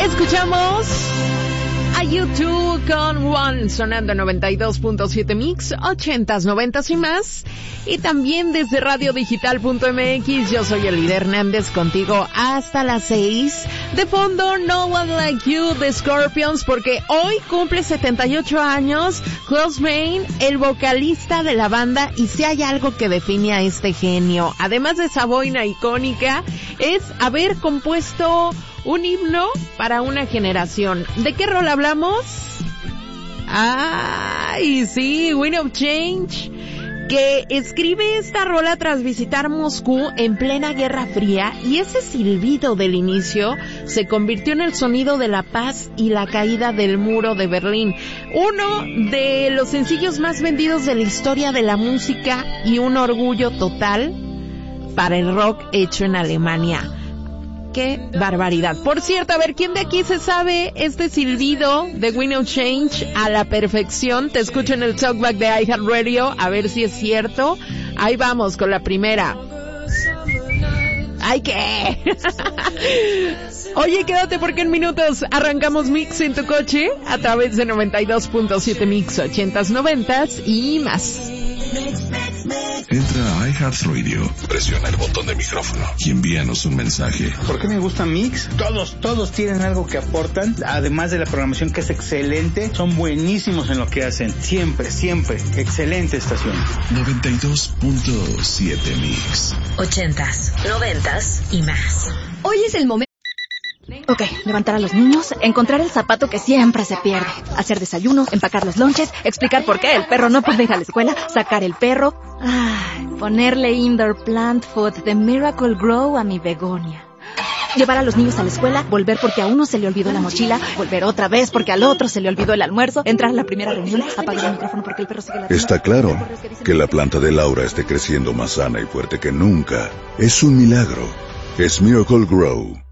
Escuchamos a YouTube con One, sonando 92.7 Mix, 80s, 90s y más. Y también desde radiodigital.mx, yo soy Elida Hernández, contigo hasta las 6. De fondo, No One Like You, de Scorpions, porque hoy cumple 78 años Klaus Meine, el vocalista de la banda, y si hay algo que define a este genio, además de esa boina icónica, es haber compuesto un himno para una generación. ¿De qué rol hablamos? ¡Ay, sí! Wind of Change, que escribe esta rola tras visitar Moscú en plena Guerra Fría, y ese silbido del inicio se convirtió en el sonido de la paz y la caída del muro de Berlín. Uno de los sencillos más vendidos de la historia de la música y un orgullo total para el rock hecho en Alemania. ¡Qué barbaridad! Por cierto, a ver, ¿quién de aquí se sabe este silbido de Wind of Change a la perfección? Te escucho en el Talkback de iHeartRadio, a ver si es cierto. Ahí vamos con la primera. ¡Ay, qué! Oye, quédate porque en minutos arrancamos Mix en tu coche a través de 92.7 Mix, 80s, 90s y más. Entra a iHeartRadio, presiona el botón de micrófono y envíanos un mensaje. ¿Por qué me gusta Mix? Todos tienen algo que aportan, además de la programación que es excelente, son buenísimos en lo que hacen, siempre, excelente estación. 92.7 Mix. 80s, 90s y más. Hoy es el momento. Ok, levantar a los niños, encontrar el zapato que siempre se pierde, hacer desayuno, empacar los lonches, explicar por qué el perro no puede ir a la escuela, sacar el perro, ponerle indoor plant food de Miracle Grow a mi begonia. Llevar a los niños a la escuela, volver porque a uno se le olvidó la mochila, volver otra vez porque al otro se le olvidó el almuerzo, entrar a la primera reunión, apagar el micrófono porque el perro sigue la... Está claro que la planta de Laura esté creciendo más sana y fuerte que nunca. Es un milagro. Es Miracle Grow.